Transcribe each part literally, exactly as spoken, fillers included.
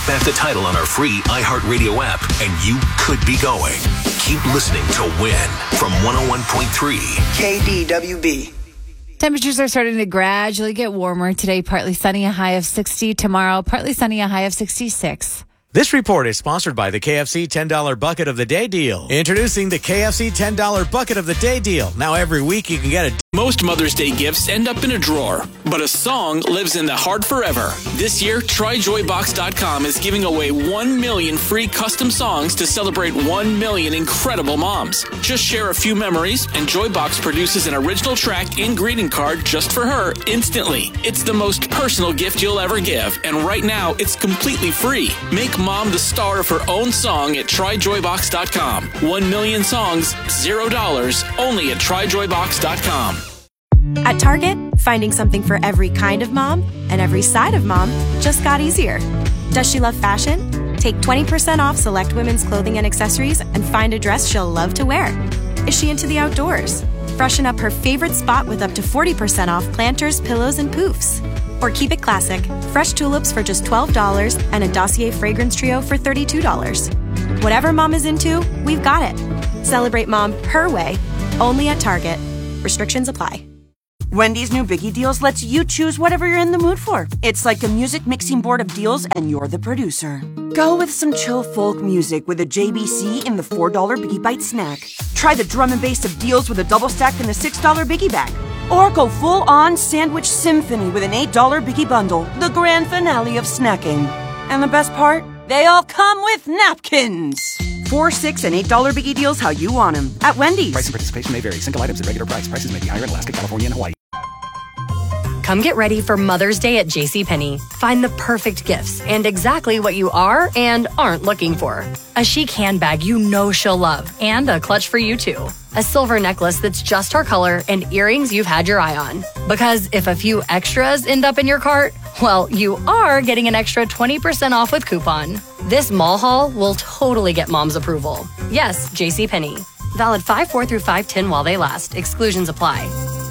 TalkBack the Title on our free iHeartRadio app, and you could be going. Keep listening to Win from one oh one point three K D W B. Temperatures are starting to gradually get warmer. Today, partly sunny, a high of sixty. Tomorrow, partly sunny, a high of sixty-six. This report is sponsored by the K F C ten dollar Bucket of the Day deal. Introducing the K F C ten dollar Bucket of the Day deal. Now every week you can get a... Most Mother's Day gifts end up in a drawer, but a song lives in the heart forever. This year, Try Joy Box dot com is giving away one million free custom songs to celebrate one million incredible moms. Just share a few memories, and Joybox produces an original track and greeting card just for her instantly. It's the most personal gift you'll ever give, and right now, it's completely free. Make mom the star of her own song at Try Joy Box dot com. One million songs, zero dollars, only at Try Joy Box dot com. At Target, finding something for every kind of mom and every side of mom just got easier. Does she love fashion? Take twenty percent off select women's clothing and accessories and find a dress she'll love to wear. Is she into the outdoors? Freshen up her favorite spot with up to forty percent off planters, pillows, and poofs. Or keep it classic, fresh tulips for just twelve dollars and a Dossier fragrance trio for thirty-two dollars. Whatever mom is into, we've got it. Celebrate mom her way, only at Target. Restrictions apply. Wendy's new Biggie Deals lets you choose whatever you're in the mood for. It's like a music mixing board of deals, and you're the producer. Go with some chill folk music with a J B C in the four dollar Biggie Bite snack. Try the drum and bass of deals with a double stack in the six dollar Biggie Bag. Or go full-on sandwich symphony with an eight dollar Biggie Bundle, the grand finale of snacking. And the best part? They all come with napkins. Four, six, and eight dollar Biggie Deals how you want them at Wendy's. Price and participation may vary. Single items at regular price. Prices may be higher in Alaska, California, and Hawaii. Come get ready for Mother's Day at JCPenney. Find the perfect gifts and exactly what you are and aren't looking for. A chic handbag you know she'll love, and a clutch for you too. A silver necklace that's just her color, and earrings you've had your eye on. Because if a few extras end up in your cart, well, you are getting an extra twenty percent off with coupon. This mall haul will totally get mom's approval. Yes, JCPenney. Valid five four through five ten while they last. Exclusions apply.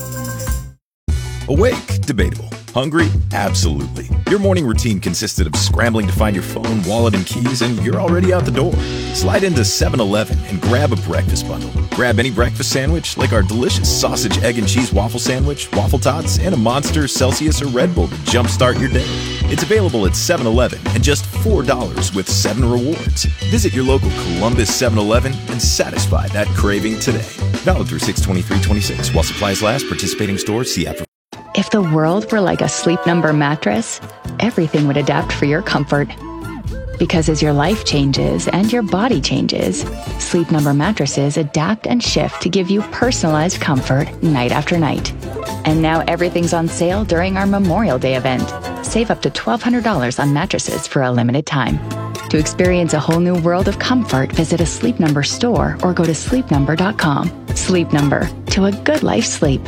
Awake? Debatable. Hungry? Absolutely. Your morning routine consisted of scrambling to find your phone, wallet, and keys, and you're already out the door. Slide into seven eleven and grab a breakfast bundle. Grab any breakfast sandwich, like our delicious sausage, egg, and cheese waffle sandwich, waffle tots, and a Monster, Celsius, or Red Bull to jumpstart your day. It's available at seven eleven and just four dollars with seven rewards. Visit your local Columbus seven eleven and satisfy that craving today. Valid through six twenty-three twenty-six. While supplies last, participating stores, see app for... If the world were like a Sleep Number mattress, everything would adapt for your comfort. Because as your life changes and your body changes, Sleep Number mattresses adapt and shift to give you personalized comfort night after night. And now everything's on sale during our Memorial Day event. Save up to twelve hundred dollars on mattresses for a limited time. To experience a whole new world of comfort, visit a Sleep Number store or go to sleep number dot com. Sleep Number, to a good life sleep.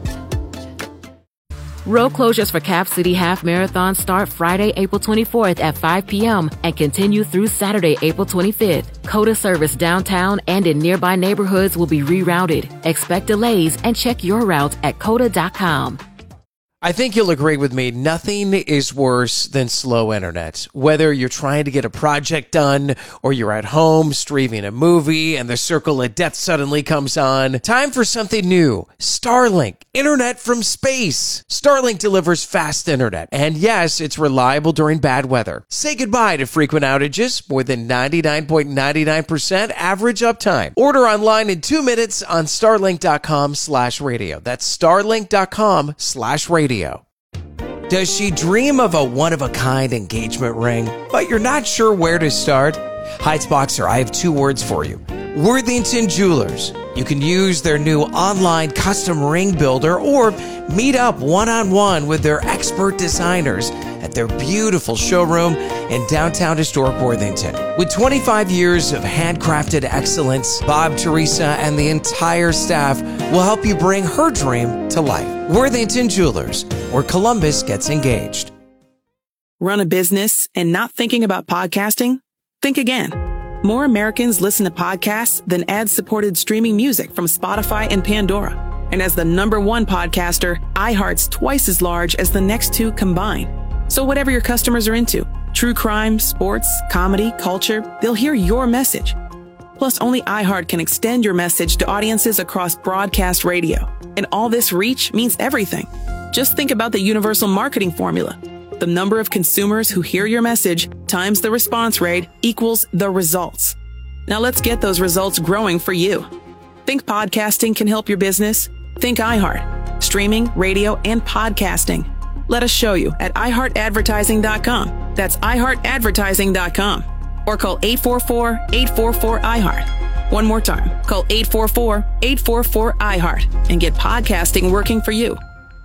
Road closures for Cap City Half Marathon start Friday, April twenty-fourth at five p.m. and continue through Saturday, April twenty-fifth. COTA service downtown and in nearby neighborhoods will be rerouted. Expect delays and check your route at cota dot com. I think you'll agree with me, nothing is worse than slow internet. Whether you're trying to get a project done or you're at home streaming a movie and the circle of death suddenly comes on, time for something new. Starlink, internet from space. Starlink delivers fast internet, and yes, it's reliable during bad weather. Say goodbye to frequent outages, more than ninety-nine point nine nine percent average uptime. Order online in two minutes on starlink dot com slash radio. That's starlink dot com slash radio. Does she dream of a one-of-a-kind engagement ring, but you're not sure where to start? Heights Boxer, I have two words for you. Worthington Jewelers. You can use their new online custom ring builder or meet up one-on-one with their expert designers at their beautiful showroom in downtown historic Worthington. With twenty-five years of handcrafted excellence, Bob, Teresa, and the entire staff will help you bring her dream to life. Worthington Jewelers, where Columbus gets engaged. Run a business and not thinking about podcasting? Think again. More Americans listen to podcasts than ad-supported streaming music from Spotify and Pandora. And as the number one podcaster, iHeart's twice as large as the next two combined. So whatever your customers are into, True crime, sports, comedy, culture, they'll hear your message. Plus, only iHeart can extend your message to audiences across broadcast radio. And all this reach means everything. Just think about the universal marketing formula. The number of consumers who hear your message times the response rate equals the results. Now let's get those results growing for you. Think podcasting can help your business? Think iHeart. Streaming, radio, and podcasting. Let us show you at i heart advertising dot com. That's i heart advertising dot com. Or call eight four four, eight four four, I heart. One more time, call eight four four, eight four four, I heart and get podcasting working for you.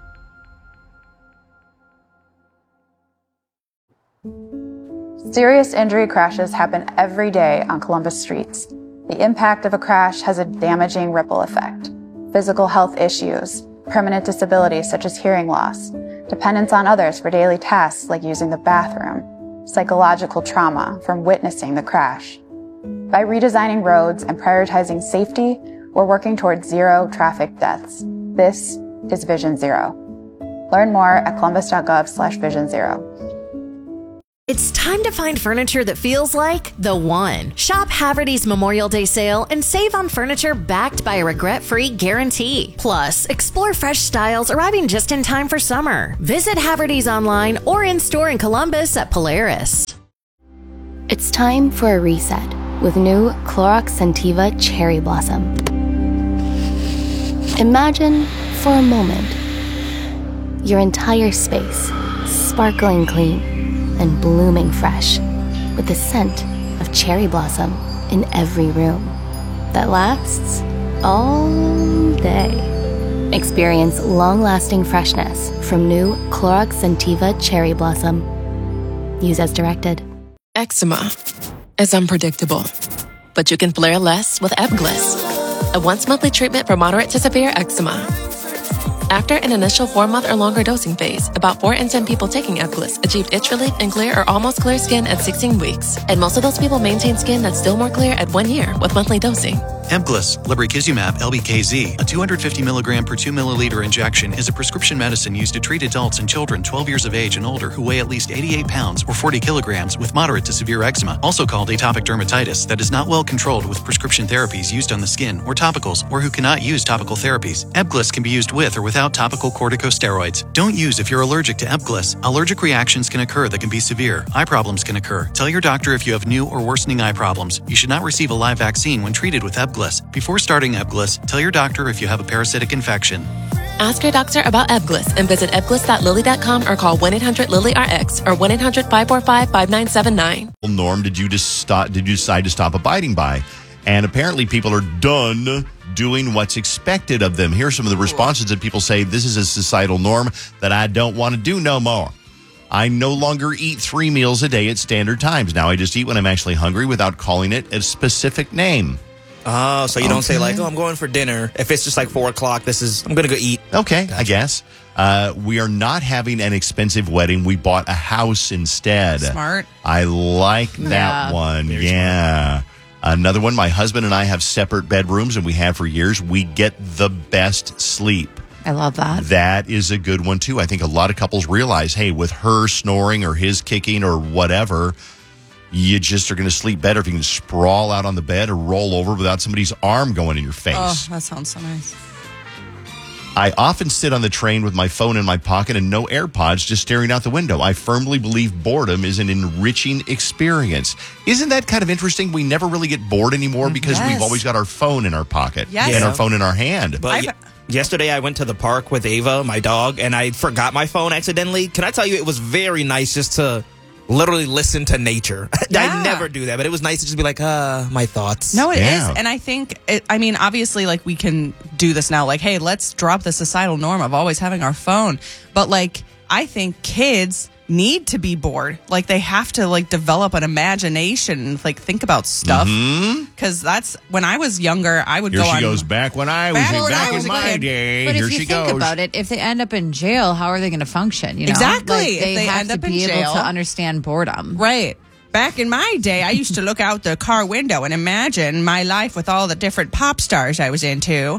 Serious injury crashes happen every day on Columbus streets. The impact of a crash has a damaging ripple effect. Physical health issues, permanent disabilities such as hearing loss, dependence on others for daily tasks like using the bathroom, psychological trauma from witnessing the crash. By redesigning roads and prioritizing safety, we're working towards zero traffic deaths. This is Vision Zero. Learn more at columbus.gov slash vision zero. It's time to find furniture that feels like the one. Shop Haverty's Memorial Day sale and save on furniture backed by a regret-free guarantee. Plus, explore fresh styles arriving just in time for summer. Visit Haverty's online or in-store in Columbus at Polaris. It's time for a reset with new Clorox Scentiva Cherry Blossom. Imagine for a moment your entire space sparkling clean and blooming fresh with the scent of cherry blossom in every room that lasts all day. Experience long-lasting freshness from new Clorox Scentiva Cherry Blossom. Use as directed. Eczema is unpredictable, but you can flare less with Ebglyss, a once-monthly treatment for moderate to severe eczema. After an initial four-month or longer dosing phase, about four in ten people taking Ebglyss achieved itch relief and clear or almost clear skin at sixteen weeks. And most of those people maintain skin that's still more clear at one year with monthly dosing. Ebglyss, lebrikizumab L B K Z, a two hundred fifty milligram per two milliliter injection, is a prescription medicine used to treat adults and children twelve years of age and older who weigh at least eighty-eight pounds or forty kilograms with moderate to severe eczema, also called atopic dermatitis, that is not well controlled with prescription therapies used on the skin or topicals, or who cannot use topical therapies. Ebglyss can be used with or without topical corticosteroids. Don't use if you're allergic to Ebglyss. Allergic reactions can occur that can be severe. Eye problems can occur. Tell your doctor if you have new or worsening eye problems. You should not receive a live vaccine when treated with Ebglyss. Before starting Ebglyss, tell your doctor if you have a parasitic infection. Ask your doctor about Ebglyss and visit ebglyss dot lilly dot com or call one eight hundred lilly R X or one eight hundred five four five five nine seven nine. Norm did you just stop, did you decide to stop abiding by? And apparently people are done doing what's expected of them. Here are some of the responses that people say, this is a societal norm that I don't want to do no more. I no longer eat three meals a day at standard times. Now I just eat when I'm actually hungry without calling it a specific name. Oh, so you don't okay. say like, oh, I'm going for dinner. If it's just like four o'clock, this is, I'm going to go eat. Okay, gotcha. I guess. Uh, we are not having an expensive wedding. We bought a house instead. Smart. I like that yeah. one. Very yeah. Smart. Another one, my husband and I have separate bedrooms, and we have for years. We get the best sleep. I love that. That is a good one, too. I think a lot of couples realize, hey, with her snoring or his kicking or whatever, you just are going to sleep better if you can sprawl out on the bed or roll over without somebody's arm going in your face. Oh, that sounds so nice. I often sit on the train with my phone in my pocket and no AirPods, just staring out the window. I firmly believe boredom is an enriching experience. Isn't that kind of interesting? We never really get bored anymore because yes. we've always got our phone in our pocket yes. and yeah. our phone in our hand. But y- yesterday I went to the park with Ava, my dog, and I forgot my phone accidentally. Can I tell you, it was very nice just to literally listen to nature. Yeah. I never do that, but it was nice to just be like, uh, my thoughts. No, it Yeah. is. And I think, it, I mean, obviously, like, we can do this now. Like, hey, let's drop the societal norm of always having our phone. But, like, I think kids need to be bored. Like, they have to, like, develop an imagination and, like, think about stuff. Because mm-hmm. that's, when I was younger, I would Here go she on. goes, back when I was, Back in, when back I was in a my kid. day. But Here if you she think goes. about it, if they end up in jail, how are they going to function? You know? Exactly. Like, If they, they have end to up be in able jail. to understand boredom. Right. Back in my day, I used to look out the car window and imagine my life with all the different pop stars I was into.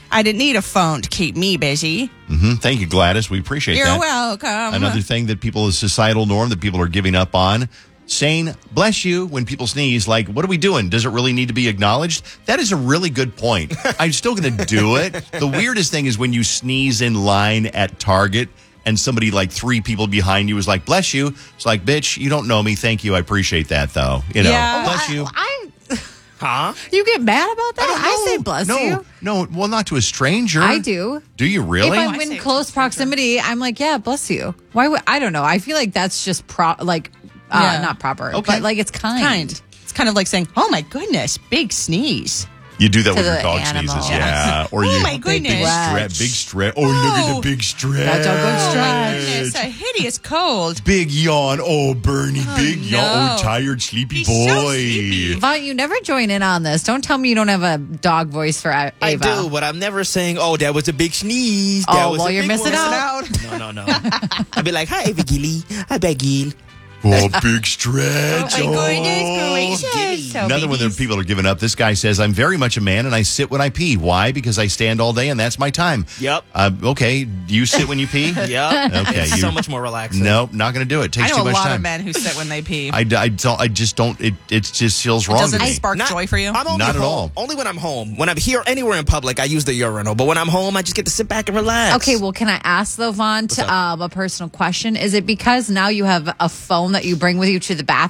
I didn't need a phone to keep me busy. Mm-hmm. Thank you, Gladys. We appreciate You're that. welcome. Another thing that people, a societal norm that people are giving up on, saying bless you when people sneeze. Like, what are we doing? Does it really need to be acknowledged? That is a really good point. I'm still going to do it. The weirdest thing is when you sneeze in line at Target and somebody like three people behind you is like, bless you. It's like, bitch, you don't know me. Thank you. I appreciate that, though. You know, Yeah. bless I- you. I, Huh? You get mad about that? I, say bless no, you. No, well, not to a stranger. I do. Do you really? If I'm in close proximity, I'm like, yeah, bless you. Why would I don't know. I feel like that's just pro like uh, Yeah. not proper. Okay. But like it's kind. Kind. It's kind of like saying, oh my goodness, big sneeze. You do that To when your the dog animal. sneezes, yeah. Or Oh, you my big goodness. stretch, big stretch. Oh, look at the big stretch. That's a good stretch. It's a hideous cold. Big yawn. Oh, Bernie, big yawn. no. Oh, tired, sleepy He's so boy. Vaughn, you never join in on this. Don't tell me you don't have a dog voice for A- I Ava. do, but I'm never saying, oh, that was a big sneeze. That Oh, was well, a you're big missing one." out. No, no, no. I'd be like, hi, Ava Gilly. Hi, Baggy. Oh, big stretch. Oh, my goodness Oh. gracious. So Another one that people are giving up. This guy says, I'm very much a man and I sit when I pee. Why? Because I stand all day and that's my time. Yep. Uh, okay. Do you sit when you pee? Yep. Okay. It's you, so much more relaxing. Nope, not going to do it. Takes I know too a much lot time. of men who sit when they pee. I, I, don't, I just don't, it, it just feels wrong Doesn't to me. spark Not- joy for you? I'm only Not at home- all. Only when I'm home. When I'm here anywhere in public, I use the urinal. But when I'm home, I just get to sit back and relax. Okay, well, can I ask though, Vaughn, to, um, a personal question? Is it because now you have a phone that you bring with you to the bathroom